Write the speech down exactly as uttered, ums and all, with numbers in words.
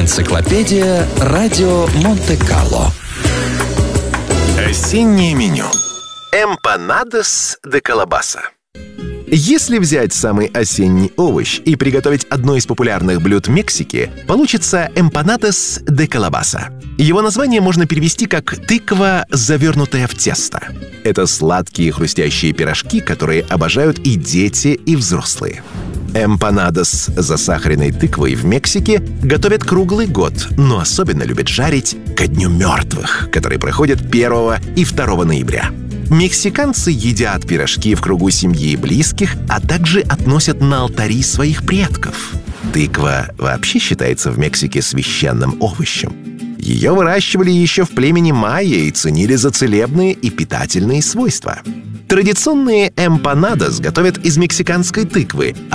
Энциклопедия Радио Монте-Карло. Осеннее меню. Эмпанадос де калабаса. Если взять самый осенний овощ и приготовить одно из популярных блюд Мексики, получится эмпанадос де калабаса. Его название можно перевести как «тыква, завернутая в тесто». Это сладкие хрустящие пирожки, которые обожают и дети, и взрослые. Эмпанадос с засахаренной тыквой в Мексике готовят круглый год, но особенно любят жарить ко Дню мертвых, который проходит первого и второго ноября. Мексиканцы едят пирожки в кругу семьи и близких, а также относят на алтари своих предков. Тыква вообще считается в Мексике священным овощем. Ее выращивали еще в племени майя и ценили за целебные и питательные свойства. Традиционные эмпанадос готовят из мексиканской тыквы,